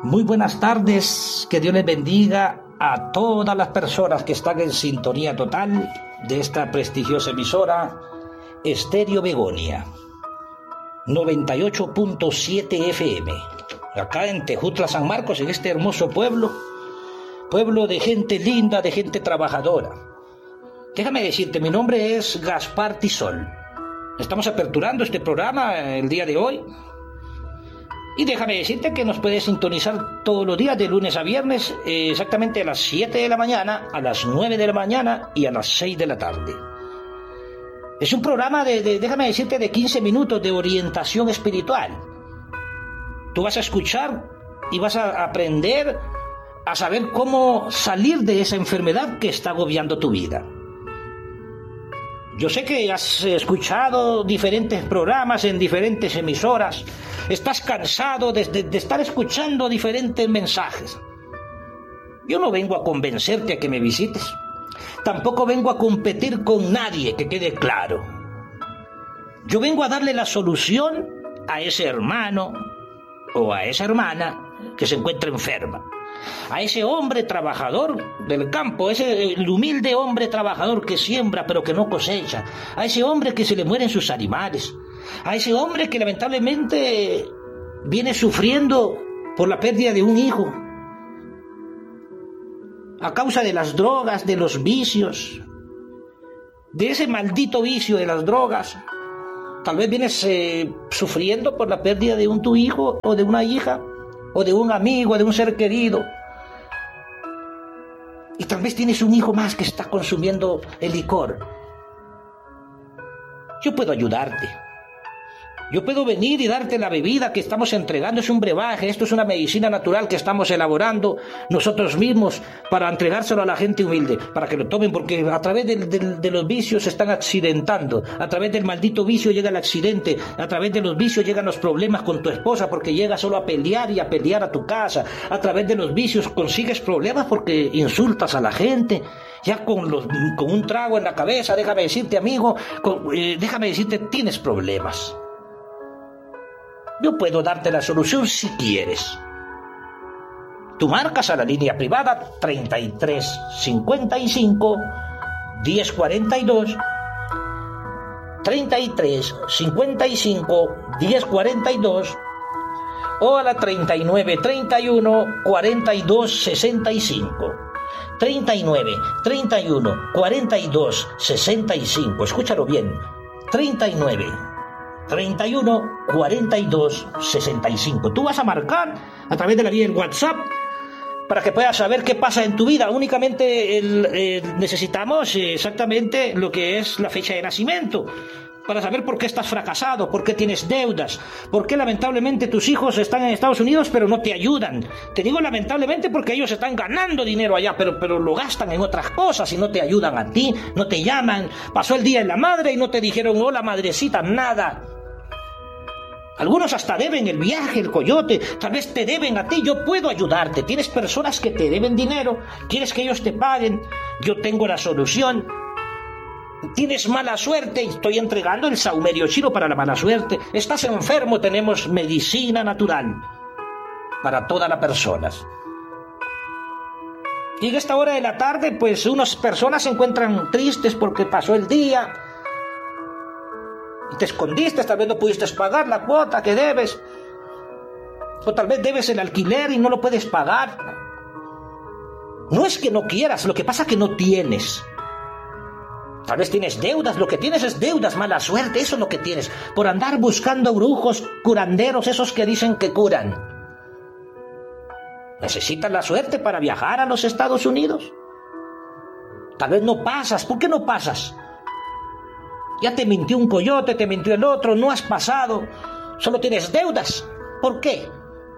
Muy buenas tardes, que Dios les bendiga a todas las personas que están en sintonía total de esta prestigiosa emisora Estéreo Begonia 98.7 FM, acá en Tejutla, San Marcos, en este hermoso pueblo de gente linda, de gente trabajadora. Déjame decirte, mi nombre es Gaspar Tisol. Estamos aperturando este programa el día de hoy. Y déjame decirte que nos puedes sintonizar todos los días de lunes a viernes, exactamente a las 7 de la mañana, a las 9 de la mañana y a las 6 de la tarde. Es un programa déjame decirte, de 15 minutos de orientación espiritual. Tú vas a escuchar y vas a aprender a saber cómo salir de esa enfermedad que está agobiando tu vida. Yo sé que has escuchado diferentes programas en diferentes emisoras. Estás cansado de estar escuchando diferentes mensajes. Yo no vengo a convencerte a que me visites. Tampoco vengo a competir con nadie, que quede claro. Yo vengo a darle la solución a ese hermano o a esa hermana que se encuentra enferma. A ese hombre trabajador del campo, el humilde hombre trabajador que siembra pero que no cosecha, a ese hombre que se le mueren sus animales, a ese hombre que lamentablemente viene sufriendo por la pérdida de un hijo, a causa de las drogas, de los vicios, de ese maldito vicio de las drogas. Tal vez vienes sufriendo por la pérdida de tu hijo o de una hija, o de un amigo, de un ser querido. Y tal vez tienes un hijo más que está consumiendo el licor. Yo puedo ayudarte. Yo puedo venir y darte la bebida que estamos entregando. Es un brebaje, esto es una medicina natural que estamos elaborando nosotros mismos para entregárselo a la gente humilde, para que lo tomen, porque a través de los vicios se están accidentando. A través del maldito vicio llega el accidente. A través de los vicios llegan los problemas con tu esposa, porque llega solo a pelear y a pelear a tu casa. A través de los vicios consigues problemas porque insultas a la gente. Ya con un trago en la cabeza, déjame decirte, amigo, déjame decirte, tienes problemas. Yo puedo darte la solución si quieres. Tú marcas a la línea privada 33 55 10 42, 33 55 10 42, o a la 39 31 42 65. 39 31 42 65. Escúchalo bien. 39 31 42 65. Tú vas a marcar a través de la vía del WhatsApp para que puedas saber qué pasa en tu vida. Únicamente necesitamos exactamente lo que es la fecha de nacimiento, para saber por qué estás fracasado, por qué tienes deudas, por qué lamentablemente tus hijos están en Estados Unidos pero no te ayudan. Te digo lamentablemente porque ellos están ganando dinero allá, pero lo gastan en otras cosas y no te ayudan a ti, no te llaman. Pasó el Día de la Madre y no te dijeron hola madrecita, nada. Algunos hasta deben el viaje, el coyote, tal vez te deben a ti. Yo puedo ayudarte. Tienes personas que te deben dinero, quieres que ellos te paguen, yo tengo la solución. Tienes mala suerte, estoy entregando el saumerio chino para la mala suerte. Estás enfermo, tenemos medicina natural para todas las personas. Y en esta hora de la tarde, pues unas personas se encuentran tristes porque pasó el día y te escondiste, tal vez no pudiste pagar la cuota que debes, o tal vez debes el alquiler y no lo puedes pagar. No es que no quieras, lo que pasa es que no tienes. Tal vez tienes deudas, lo que tienes es deudas, mala suerte, eso es lo que tienes, por andar buscando brujos, curanderos, esos que dicen que curan. ¿Necesitas la suerte para viajar a los Estados Unidos? Tal vez no pasas. ¿Por qué no pasas? Ya te mintió un coyote, te mintió el otro, no has pasado, solo tienes deudas. ¿Por qué?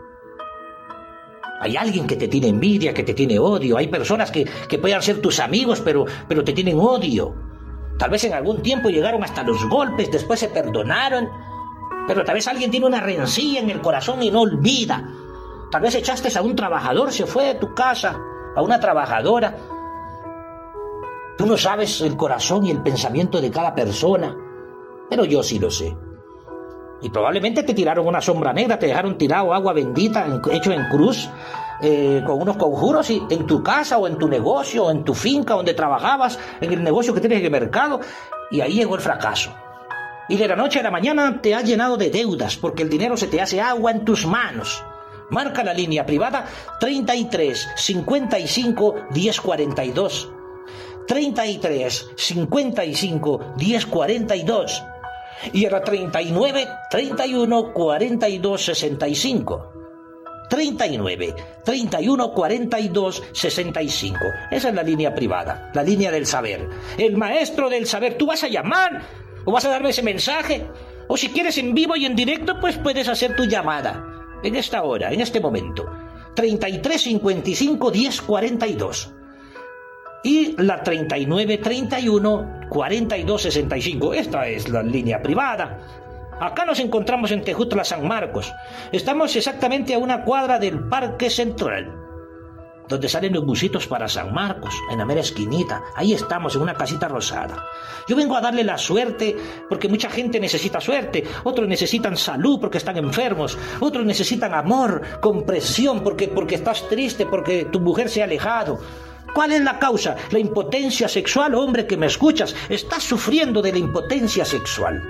Hay alguien que te tiene envidia, que te tiene odio. Hay personas que puedan ser tus amigos, pero te tienen odio. Tal vez en algún tiempo llegaron hasta los golpes, después se perdonaron, pero tal vez alguien tiene una rencilla en el corazón y no olvida. Tal vez echaste a un trabajador, se fue de tu casa, a una trabajadora. Tú no sabes el corazón y el pensamiento de cada persona, pero yo sí lo sé. Y probablemente te tiraron una sombra negra, te dejaron tirado agua bendita, hecho en cruz, con unos conjuros, y en tu casa o en tu negocio o en tu finca donde trabajabas, en el negocio que tienes en el mercado, y ahí llegó el fracaso. Y de la noche a la mañana te has llenado de deudas porque el dinero se te hace agua en tus manos. Marca la línea privada 33 55 10 42. 33 55 10 42. Y a la 39 31 42 65. 39 31 42 65. Esa es la línea privada, la línea del saber. El maestro del saber. Tú vas a llamar o vas a darme ese mensaje, o si quieres en vivo y en directo, pues puedes hacer tu llamada en esta hora, en este momento. 33 55 10 42. Y la 39 31 42 65. Esta es la línea privada. Acá nos encontramos en Tejutla, San Marcos. Estamos exactamente a una cuadra del Parque Central, donde salen los busitos para San Marcos, en la mera esquinita. Ahí estamos, en una casita rosada. Yo vengo a darle la suerte, porque mucha gente necesita suerte. Otros necesitan salud, porque están enfermos. Otros necesitan amor, comprensión, porque estás triste, porque tu mujer se ha alejado. ¿Cuál es la causa? La impotencia sexual. Hombre que me escuchas, estás sufriendo de la impotencia sexual.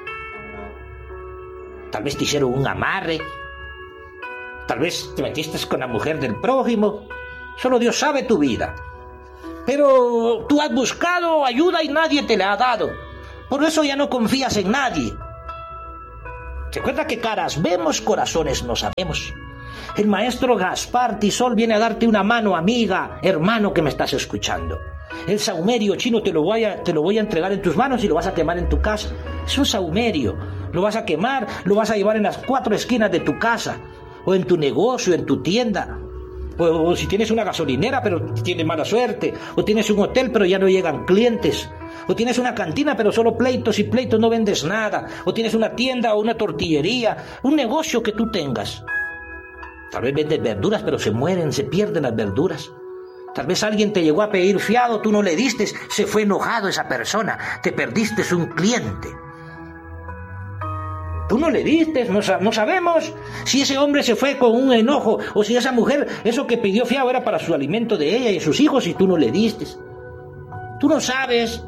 Tal vez te hicieron un amarre. Tal vez te metiste con la mujer del prójimo. Solo Dios sabe tu vida. Pero tú has buscado ayuda y nadie te la ha dado. Por eso ya no confías en nadie. Recuerda que caras vemos, corazones no sabemos. El maestro Gaspar Tisol viene a darte una mano, amiga, hermano que me estás escuchando. El saumerio chino te lo voy a entregar en tus manos y lo vas a quemar en tu casa. Es un saumerio. Lo vas a quemar, lo vas a llevar en las 4 esquinas de tu casa, o en tu negocio, en tu tienda, o si tienes una gasolinera pero tienes mala suerte, o tienes un hotel pero ya no llegan clientes, o tienes una cantina pero solo pleitos y pleitos, no vendes nada, o tienes una tienda o una tortillería, un negocio que tú tengas. Tal vez vendes verduras pero se mueren, se pierden las verduras. Tal vez alguien te llegó a pedir fiado, tú no le diste, se fue enojado esa persona, te perdiste un cliente. Tú no le diste, no sabemos si ese hombre se fue con un enojo o si esa mujer, eso que pidió fiado era para su alimento de ella y de sus hijos y tú no le diste. Tú no sabes.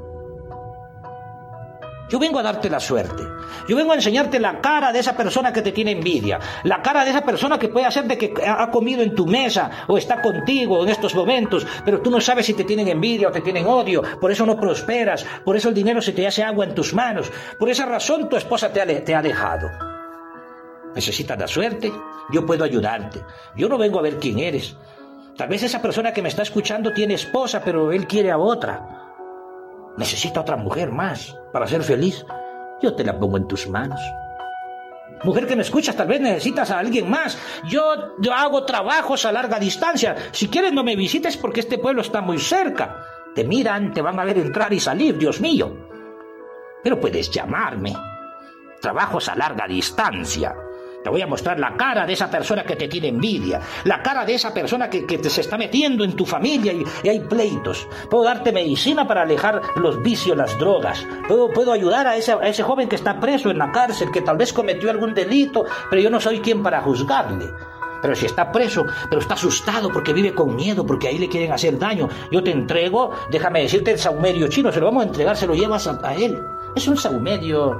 Yo vengo a darte la suerte. Yo vengo a enseñarte la cara de esa persona que te tiene envidia. La cara de esa persona que puede hacer de que ha comido en tu mesa o está contigo en estos momentos, pero tú no sabes si te tienen envidia o te tienen odio. Por eso no prosperas. Por eso el dinero se te hace agua en tus manos. Por esa razón tu esposa te ha dejado. ¿Necesitas la suerte? Yo puedo ayudarte. Yo no vengo a ver quién eres. Tal vez esa persona que me está escuchando tiene esposa, pero él quiere a otra. Necesita otra mujer más para ser feliz. Yo te la pongo en tus manos. Mujer que me escuchas, tal vez necesitas a alguien más. Yo hago trabajos a larga distancia. Si quieres no me visites porque este pueblo está muy cerca. Te miran, te van a ver entrar y salir, Dios mío. Pero puedes llamarme. Trabajos a larga distancia. Te voy a mostrar la cara de esa persona que te tiene envidia, la cara de esa persona que te se está metiendo en tu familia y hay pleitos. Puedo darte medicina para alejar los vicios, las drogas. Puedo ayudar a ese joven que está preso en la cárcel, que tal vez cometió algún delito, pero yo no soy quien para juzgarle. Pero si está preso, pero está asustado porque vive con miedo, porque ahí le quieren hacer daño, yo te entrego, déjame decirte, el saumerio chino, se lo vamos a entregar, se lo llevas a él. Es un saumerio.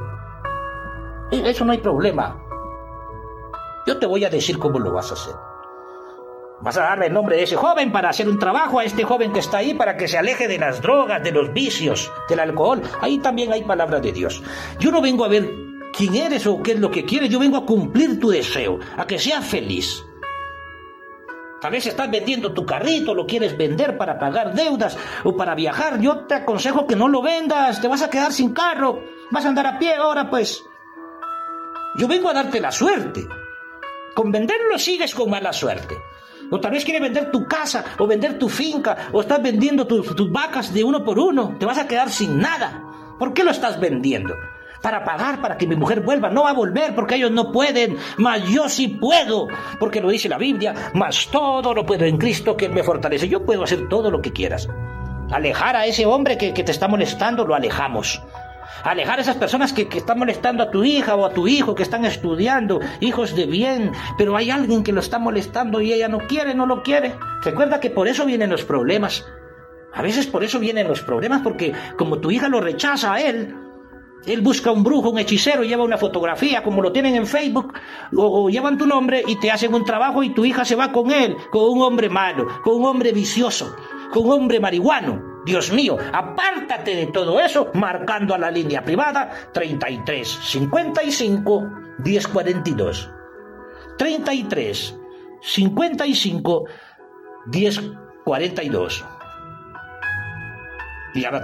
Eso no hay problema. Yo te voy a decir cómo lo vas a hacer. Vas a darle el nombre de ese joven para hacer un trabajo a este joven que está ahí para que se aleje de las drogas, de los vicios, del alcohol. Ahí también hay palabra de Dios. Yo no vengo a ver quién eres o qué es lo que quieres. Yo vengo a cumplir tu deseo, a que seas feliz. Tal vez estás vendiendo tu carrito, lo quieres vender para pagar deudas o para viajar. Yo te aconsejo que no lo vendas, te vas a quedar sin carro, vas a andar a pie ahora pues. Yo vengo a darte la suerte. Con venderlo sigues con mala suerte. O tal vez quieres vender tu casa o vender tu finca o estás vendiendo tus vacas de uno por uno. Te vas a quedar sin nada. ¿Por qué lo estás vendiendo? Para pagar, para que mi mujer vuelva. No va a volver porque ellos no pueden, mas yo sí puedo, porque lo dice la Biblia, mas todo lo puedo en Cristo que Él me fortalece. Yo puedo hacer todo lo que quieras. Alejar a ese hombre que te está molestando, lo alejamos. Alejar a esas personas que están molestando a tu hija o a tu hijo, que están estudiando, hijos de bien, pero hay alguien que lo está molestando y ella no quiere, no lo quiere. Recuerda que por eso vienen los problemas. A veces por eso vienen los problemas, porque como tu hija lo rechaza a él busca un brujo, un hechicero, lleva una fotografía como lo tienen en Facebook, o llevan tu nombre y te hacen un trabajo y tu hija se va con él, con un hombre malo, con un hombre vicioso, con un hombre marihuano. Dios mío, apártate de todo eso marcando a la línea privada 33 55 10 42. 33 55 10 42. Y a la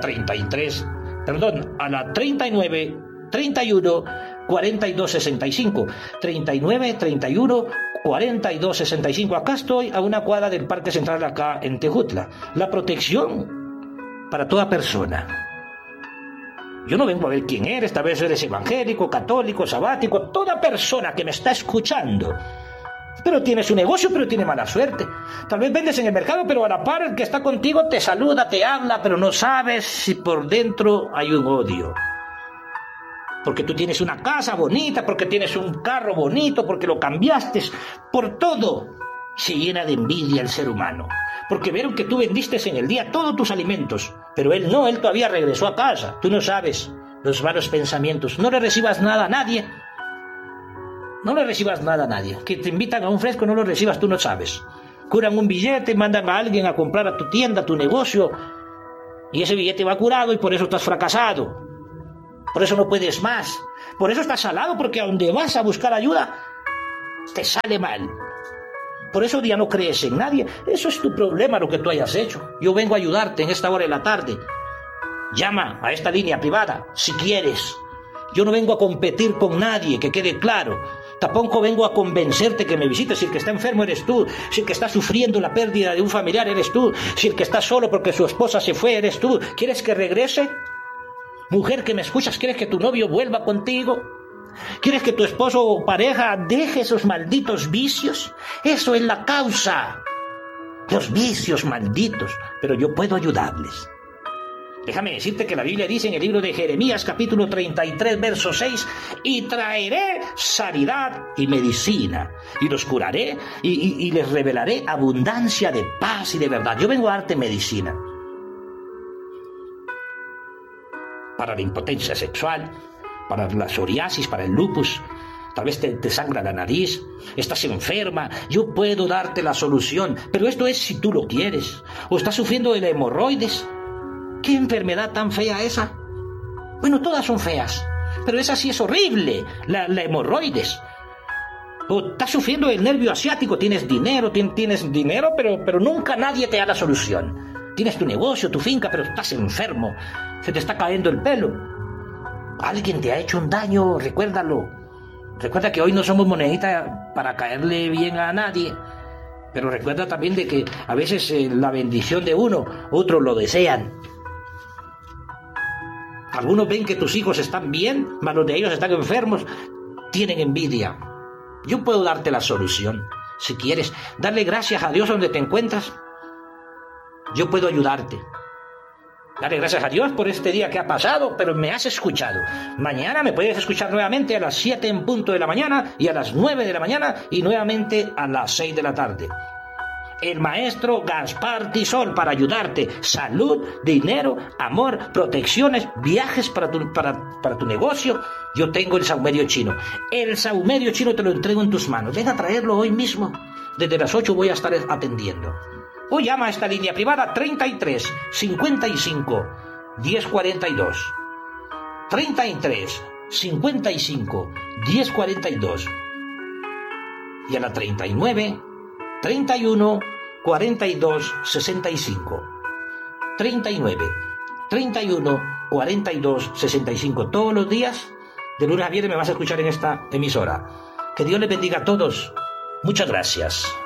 39 31 42 65. 39 31 42 65. Acá estoy a una cuadra del Parque Central acá en Tejutla. La protección para toda persona. Yo no vengo a ver quién eres, tal vez eres evangélico, católico, sabático, toda persona que me está escuchando. Pero tiene su negocio, pero tiene mala suerte. Tal vez vendes en el mercado, pero a la par el que está contigo te saluda, te habla, pero no sabes si por dentro hay un odio. Porque tú tienes una casa bonita, porque tienes un carro bonito, porque lo cambiaste. Por todo se llena de envidia el ser humano. Porque vieron que tú vendiste en el día todos tus alimentos, pero él no, él todavía regresó a casa. Tú no sabes los malos pensamientos. No le recibas nada a nadie. No le recibas nada a nadie. Que te invitan a un fresco, no lo recibas, tú no sabes. Curan un billete, mandan a alguien a comprar a tu tienda, a tu negocio, y ese billete va curado y por eso estás fracasado. Por eso no puedes más. Por eso estás salado, porque a donde vas a buscar ayuda, te sale mal. Por eso ya no crees en nadie. Eso es tu problema, lo que tú hayas hecho. Yo vengo a ayudarte en esta hora de la tarde. Llama a esta línea privada, si quieres. Yo no vengo a competir con nadie, que quede claro. Tampoco vengo a convencerte que me visites. Si el que está enfermo eres tú. Si el que está sufriendo la pérdida de un familiar eres tú. Si el que está solo porque su esposa se fue eres tú. ¿Quieres que regrese? Mujer que me escuchas, ¿quieres que tu novio vuelva contigo? ¿Quieres que tu esposo o pareja deje esos malditos vicios? Eso es la causa. Los vicios malditos. Pero yo puedo ayudarles. Déjame decirte que la Biblia dice en el libro de Jeremías, capítulo 33, verso 6, y traeré sanidad y medicina, y los curaré y les revelaré abundancia de paz y de verdad. Yo vengo a darte medicina para la impotencia sexual, para la psoriasis, para el lupus. Tal vez te sangra la nariz, estás enferma, yo puedo darte la solución, pero esto es si tú lo quieres. O estás sufriendo de hemorroides. ¿Qué enfermedad tan fea esa? Bueno, todas son feas, pero esa sí es horrible, la hemorroides. O estás sufriendo del nervio asiático, tienes dinero, pero nunca nadie te da la solución. Tienes tu negocio, tu finca, pero estás enfermo, se te está cayendo el pelo. Alguien te ha hecho un daño, recuérdalo. Recuerda que hoy no somos monedita para caerle bien a nadie. Pero recuerda también de que a veces la bendición de uno, otros lo desean. Algunos ven que tus hijos están bien, mas los de ellos están enfermos, tienen envidia. Yo puedo darte la solución. Si quieres, darle gracias a Dios donde te encuentras. Yo puedo ayudarte. Dale gracias a Dios por este día que ha pasado, pero me has escuchado. Mañana me puedes escuchar nuevamente a las 7 en punto de la mañana y a las 9 de la mañana y nuevamente a las 6 de la tarde. El maestro Gaspar Tisol para ayudarte. Salud, dinero, amor, protecciones, viajes para tu negocio. Yo tengo el saumerio chino. El saumerio chino te lo entrego en tus manos. Ven a traerlo hoy mismo. Desde las 8 voy a estar atendiendo. O llama a esta línea privada 33 55 10 42. 33 55 10 42. Y a la 39 31 42 65. 39 31 42 65. Todos los días, de lunes a viernes, me vas a escuchar en esta emisora. Que Dios les bendiga a todos. Muchas gracias.